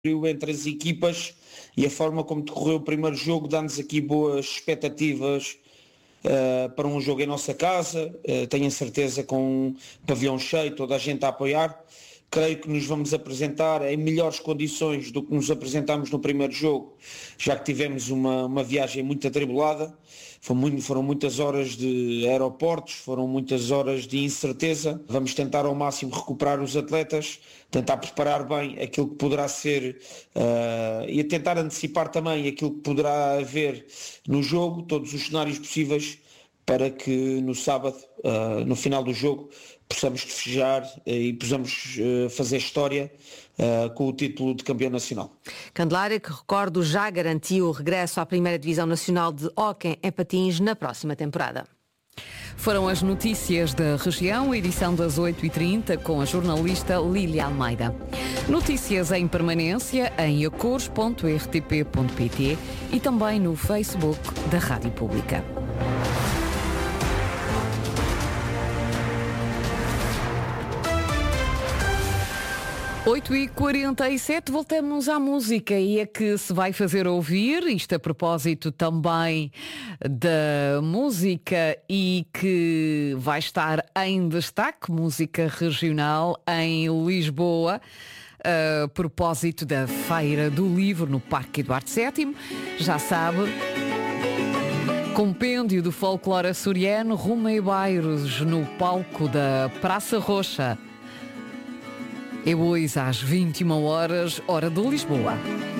entre as equipas e a forma como decorreu o primeiro jogo dá-nos aqui boas expectativas para um jogo em nossa casa. Tenho a certeza com um pavilhão cheio, toda a gente a apoiar. Creio que nos vamos apresentar em melhores condições do que nos apresentámos no primeiro jogo, já que tivemos uma viagem muito atribulada, foram muitas horas de aeroportos, foram muitas horas de incerteza. Vamos tentar ao máximo recuperar os atletas, tentar preparar bem aquilo que poderá ser e a tentar antecipar também aquilo que poderá haver no jogo, todos os cenários possíveis, para que no sábado, no final do jogo, possamos festejar e possamos fazer história com o título de campeão nacional. Candelária, que recordo, já garantiu o regresso à primeira divisão nacional de hóquei em patins na próxima temporada. Foram as notícias da região, edição das 8h30, com a jornalista Lília Almeida. Notícias em permanência em acores.rtp.pt e também no Facebook da Rádio Pública. 8h47, voltamos à música e é que se vai fazer ouvir, isto a propósito também da música e que vai estar em destaque, música regional em Lisboa, a propósito da Feira do Livro no Parque Eduardo VII, já sabe... Compêndio do folclore açoriano, Ruma e Bairros, no palco da Praça Roxa. É hoje às 21 horas, hora de Lisboa.